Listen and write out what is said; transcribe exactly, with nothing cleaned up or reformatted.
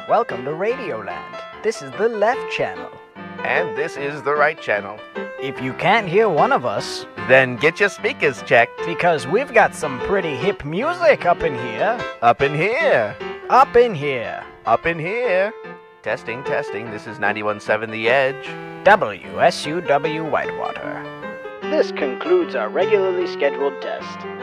Welcome to Radioland. This is the left channel. And this is the right channel. If you can't hear one of us, then get your speakers checked. Because we've got some pretty hip music up in here. Up in here. Up in here. Up in here. Testing, testing. This is ninety-one point seven The Edge. W S U W Whitewater. This concludes our regularly scheduled test.